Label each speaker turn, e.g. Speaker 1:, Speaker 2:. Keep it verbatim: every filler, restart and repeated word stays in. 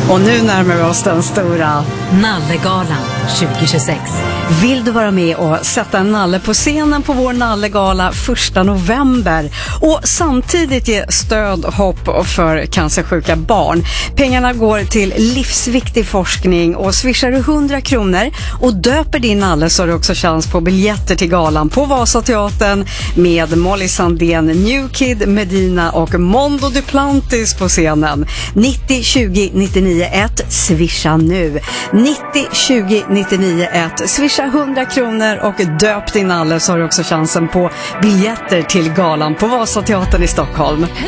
Speaker 1: Och nu närmar vi oss den stora
Speaker 2: Nallegalan tjugohundratjugosex.
Speaker 1: Vill du vara med och sätta en nalle på scenen på vår Nallegala första november och samtidigt ge stöd och hopp för cancersjuka barn? Pengarna går till livsviktig forskning och swishar du hundra kronor och döper din nalle så har du också chans på biljetter till galan på Vasateatern med Molly Sandén, New Kid, Medina och Mondo Duplantis på scenen. nittio tjugo nittionio ett, swisha nu. nittio tjugo nittionio ett, swisha hundra kronor och döp din nalle så har du också chansen på biljetter till galan på Vasateatern i Stockholm.